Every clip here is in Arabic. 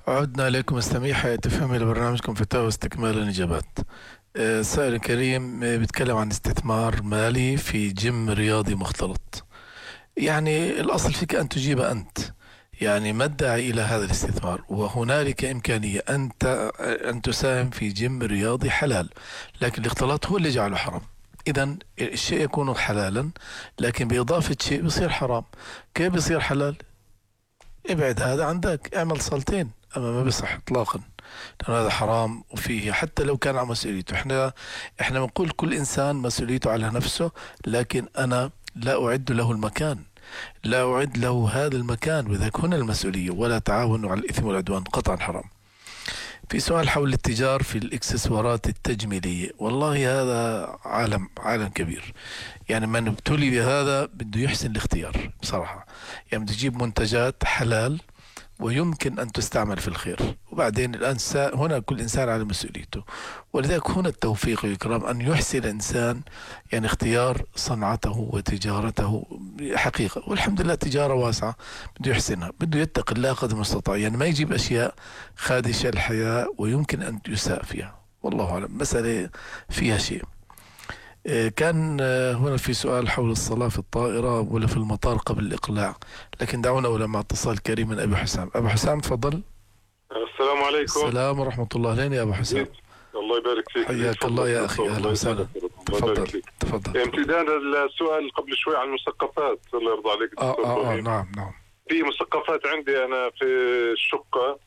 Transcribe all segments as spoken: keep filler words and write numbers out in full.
عدنا إليكم مستمعي حياة تفهم إلى برنامجكم فتاوى واستكمال الإجابات. آه، السائل الكريم آه، بيتكلم عن استثمار مالي في جيم رياضي مختلط. يعني الأصل فيك أن تجيب أنت، يعني ما الداعي إلى هذا الاستثمار؟ وهنالك إمكانية أنت أن تساهم في جيم رياضي حلال، لكن الاختلاط هو اللي جعله حرام. إذا الشيء يكون حلالا لكن بإضافة شيء بيصير حرام. كيف بيصير حلال؟ ابعد هذا عندك، اعمل صلتين، اما ما بيصح اطلاقا، لأن هذا حرام وفيه حتى لو كان على مسؤوليته. احنا احنا بنقول كل انسان مسؤوليته على نفسه، لكن انا لا اعد له المكان، لا اعد له هذا المكان، وذلك هنا المسؤولية. ولا تعاونوا على الاثم والعدوان، قطعا حرام. في سؤال حول الاتجار في الاكسسوارات التجميلية. والله هذا عالم عالم كبير. يعني من ابتلي بهذا بده يحسن الاختيار بصراحة. يعني بده يجيب منتجات حلال ويمكن أن تستعمل في الخير، وبعدين الإنسان هنا كل إنسان على مسؤوليته. ولذلك هنا التوفيق والإكرام، أن يحسن الإنسان يعني اختيار صنعته وتجارته حقيقة. والحمد لله تجارة واسعة، بده يحسنها، بده يتقي الله قدر المستطاع، يعني ما يجيب أشياء خادشة الحياة ويمكن أن يساء فيها. والله أعلم، مسألة فيها شيء. كان هنا في سؤال حول الصلاة في الطائرة ولا في المطار قبل الإقلاع، لكن دعونا أولا مع اتصال كريم من أبي حسام. أبو حسام تفضل. السلام عليكم. السلام ورحمة الله. لين يا أبو حسام. الله يبارك فيك. حياك الله يا أخي، أهلا وسهلا. تفضل تفضل. امتداد السؤال قبل شوي عن المثقفات، الله يرضى عليك آه آه, آه نعم نعم. في مثقفات عندي أنا في الشقة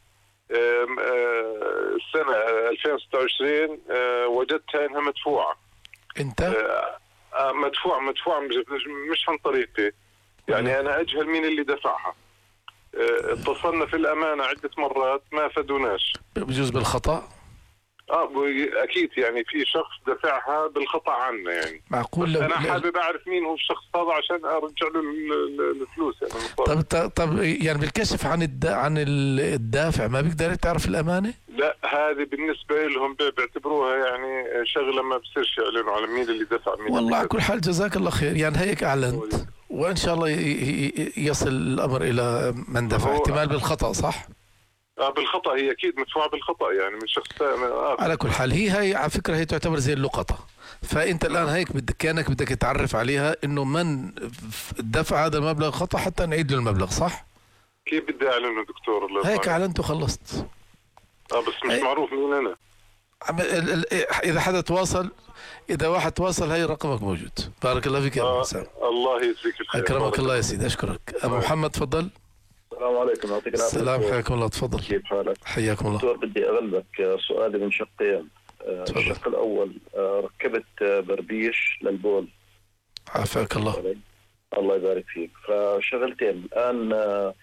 السنة ألفين وستة وعشرين وجدتها إنها مدفوعة. أنت؟ مدفوع مدفوع مش عن طريقي، يعني أنا أجهل مين اللي دفعها. اتصلنا في الأمانة عدة مرات ما فادوناش. بجوز بالخطأ؟ اه اكيد، يعني في شخص دفعها بالخطأ عنا يعني. معقول؟ لو انا حابب اعرف مين هو الشخص هذا عشان ارجع له الفلوس يعني. طب طب يعني بالكشف عن الدا عن الدافع ما بيقدر تعرف الامانه؟ لا، هذه بالنسبه لهم بيعتبروها يعني شغله ما بصيرش يعلنوا على مين اللي دفع مين. والله على كل حال جزاك الله خير، يعني هيك اعلنت وان شاء الله يصل الامر الى من دفع. احتمال بالخطأ صح؟ اه بالخطأ، هي اكيد مدفوعه بالخطأ يعني من شخص ثاني. آه. على كل حال هي هي على فكره هي تعتبر زي اللقطه. فانت الان هيك بدك كانك بدك تعرف عليها انه من دفع هذا المبلغ خطأ حتى نعيد له المبلغ، صح؟ كيف بدي اعلنه دكتور؟ الله هيك اعلنت وخلصت. اه بس مش هي... معروف مين انا. اذا حدا تواصل، اذا واحد تواصل هي رقمك موجود. بارك الله فيك يا ابو حسام. الله يجزيك الخير. اكرمك الله يا سيدي، اشكرك. ابو محمد تفضل. السلام عليكم، يعطيك العافية. السلام، حياكم الله، تفضل. كيف حالك؟ حياكم الله. دكتور بدي أغلبك سؤالي من شقين. تفضل. الشق الأول، ركبت بربيش للبول. عافاك الله. الله يبارك فيك. فشغلتين الآن،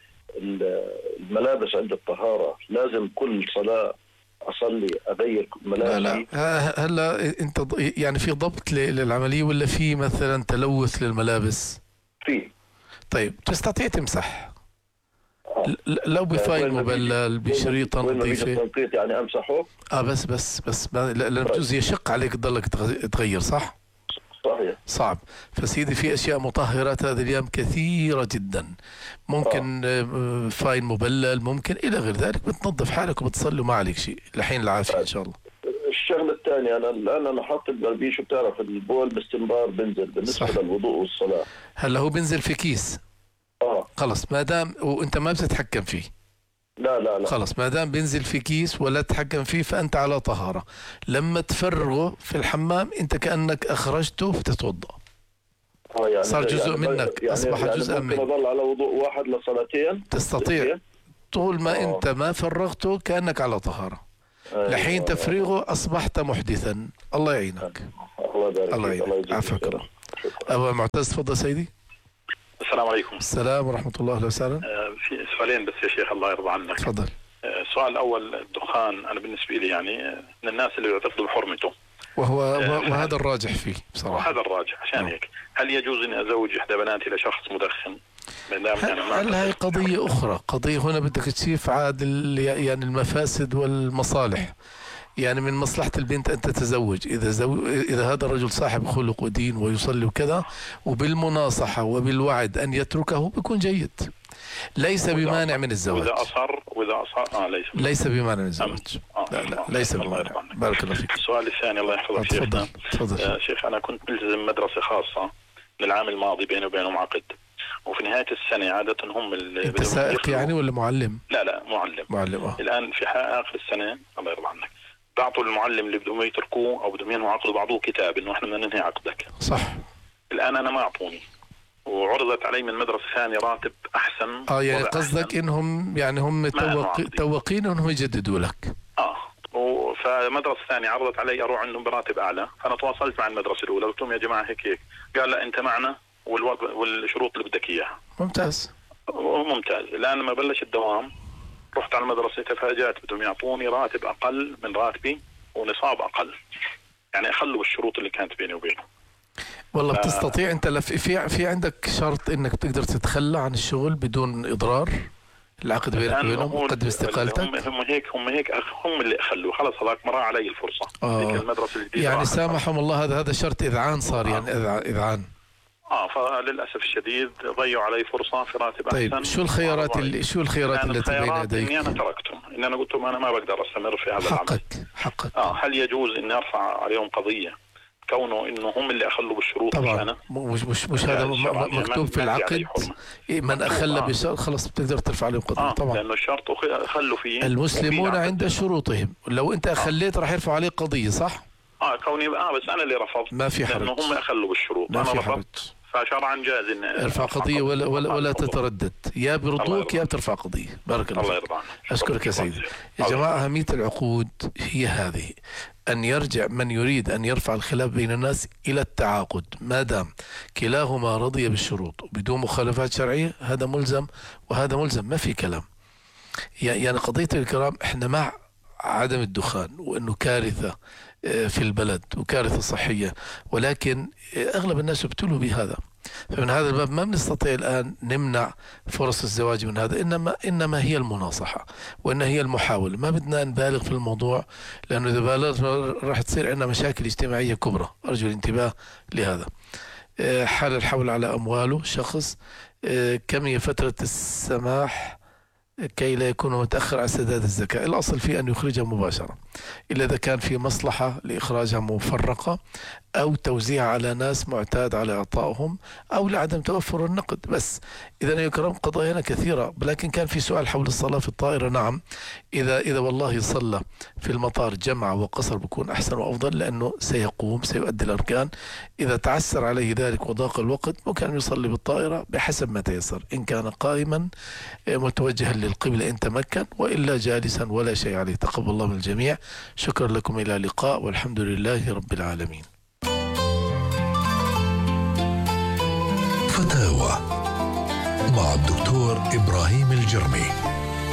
الملابس عند الطهارة لازم كل صلاة أصلي أغير ملابسي؟ لا لا، هلا أنت يعني في ضبط للعملية ولا في مثلا تلوث للملابس؟ في. طيب تستطيع تمسح لو بفايل مبلل بشريطة نظيفة. التنقيط يعني امسحه؟ اه بس بس بس لأن بجوز يشق عليك تضلك تغير، صح؟ صحيح. صعب. فسيدي في أشياء مطهرات هذه الأيام كثيرة جدا، ممكن آه. فايل مبلل، ممكن إلى غير ذلك. بتنظف حالك وبتصلي وما عليك شيء لحين العافية إن شاء الله. الشغلة الثانية، أنا الآن أنا حاط البربيش وبتعرف البول باستمرار بنزل بالنسبة صح. للوضوء والصلاة. هلا هو بنزل في كيس. اه خلص ما دام وانت ما بتتحكم فيه. لا لا لا خلص ما دام بينزل في كيس ولا تتحكم فيه فانت على طهارة. لما تفرغه في الحمام انت كأنك اخرجته بتتوضا. اه يعني صار جزء يعني منك، يعني اصبح يعني جزءا منك. ممكن اضل على وضوء واحد لصلاتين؟ تستطيع طول ما أوه. انت ما فرغته كأنك على طهارة. أيوة. لحين تفريغه اصبحت محدثا. الله يعينك. الله يبارك الله يعينك. عافاك الله. ابو معتز تفضل سيدي. السلام عليكم. السلام ورحمة الله. أهلا وسهلا. آه في سؤالين بس يا شيخ الله يرضى عنك. تفضل. آه السؤال الأول، الدخان أنا بالنسبة لي يعني من الناس اللي يعتقدوا بحرمته، وهو آه وهذا الراجح فيه بصراحة. وهذا الراجح عشان أوه. هيك هل يجوز أن أزوج إحدى بناتي لشخص مدخن؟ هل هاي قضية أخرى، قضية هنا بدك تشوف عاد يعني المفاسد والمصالح. يعني من مصلحة البنت أن تتزوج إذا زو... إذا هذا الرجل صاحب خلق ودين ويصلي وكذا، وبالمناصحة وبالوعد أن يتركه بيكون جيد. ليس بمانع من الزواج. وإذا أصر وإذا أصر آه ليس ليس بمانع من الزواج. آه. لا لا ليس بمانع. بارك الله فيك. السؤال الثاني الله يحفظك شيخنا. تفضل. آه شيخ أنا كنت ملتزم مدرسة خاصة العام الماضي بيني وبينهم عقد، وفي نهاية السنة عادة هم اللي انت سائق يعني ولا معلم؟ لا لا معلم. معلم اه. الآن في آخر السنة الله يرضى عنك بعطوا المعلم اللي بدهم يتركوه أو بدهم ينهوا عقده بعضوه كتاب إنه إحنا بدنا ننهي عقدك. صح. الآن أنا ما أعطوني، وعرضت علي من مدرسة ثانية راتب أحسن. اه يعني قصدك إنهم يعني هم توق... توقين إنهم يجددوا لك. اه فمدرسة ثانية عرضت علي أروح عندهم براتب أعلى، فأنا تواصلت مع المدرسة الأولى قلت لهم يا جماعة هيك هيك، قال لا أنت معنا والوضع والشروط اللي بدك إياها. ممتاز. ممتاز. الآن لما بلش الدوام رحت على المدرسة تفاجأت بدهم يعطوني راتب أقل من راتبي ونصاب أقل، يعني أخلوا الشروط اللي كانت بيني وبينهم. والله ف... بتستطيع أنت لف... في في عندك شرط إنك تقدر تتخلى عن الشغل بدون إضرار؟ العقد بينك وبينهم وقدم استقالتك؟ هم, هم هيك هم هيك هم اللي أخلوا خلاص هذاك مرة علي الفرصة. آه. المدرسة الجديدة يعني سامحهم الله هذا هذا شرط إذعان صار آه. يعني إذعان. اه فللاسف الشديد ضيعوا علي فرصه في راتب طيب احسن. شو الخيارات اللي شو الخيارات التي بين يديك؟ اني انا تركتهم، ان انا قلت لهم انا ما بقدر استمر في هذا حقك العمل. حقك. اه هل يجوز اني ارفع عليهم قضيه كونه انه هم اللي اخلوا بالشروط؟ طبعا أنا؟ مش مش مش هذا مكتوب في العقد من اخل آه. بشرط خلاص بتقدر ترفع عليهم قضيه. آه. طبعا لانه الشرط خلوا فيه المسلمون عند شروطهم، لو انت اخليت راح يرفعوا عليك قضيه صح؟ اه كوني اه بس انا اللي رفضت ما في حرج، لانه هم اخلوا بالشروط ما انا في حرج، فشرعا جاز ان ارفع قضيه ولا ولا, ولا تتردد، يا برضوك يا بترفع قضيه. بارك الله, الله يرضى عنك. اشكرك يا سيدي. يا جماعه اهميه العقود هي هذه، أن يرجع من يريد أن يرفع الخلاف بين الناس إلى التعاقد، ما دام كلاهما رضي بالشروط وبدون مخالفات شرعية هذا ملزم وهذا ملزم، ما في كلام. يعني قضية الكرام إحنا مع عدم الدخان وأنه كارثة في البلد وكارثة صحية، ولكن أغلب الناس ابتلوا بهذا، فمن هذا الباب ما بنستطيع الآن نمنع فرص الزواج من هذا، إنما إنما هي المناصحة وإن هي المحاولة، ما بدنا نبالغ في الموضوع لأنه إذا بالغنا راح تصير عندنا مشاكل اجتماعية كبرى. أرجو الانتباه لهذا. حال الحول على أمواله شخص، كم هي فترة السماح كي لا يكون متأخر على سداد الزكاة؟ الأصل فيه أن يخرجها مباشرة إلا إذا كان في مصلحة لإخراجها مفرقة أو توزيع على ناس معتاد على إعطائهم أو لعدم توفر النقد بس. إذا يكرم قضايانا كثيرة، لكن كان في سؤال حول الصلاة في الطائرة. نعم، إذا إذا والله صلى في المطار جمع وقصر بكون أحسن وأفضل لأنه سيقوم سيؤدي الأركان. إذا تعسر عليه ذلك وضاق الوقت ممكن يصلي بالطائرة بحسب ما تيسر، إن كان قائما متوجها للقبلة إن تمكن، وإلا جالسا ولا شيء عليه. تقبل الله من الجميع. شكرا لكم، إلى اللقاء والحمد لله رب العالمين. فتاوى مع الدكتور إبراهيم الجرمي.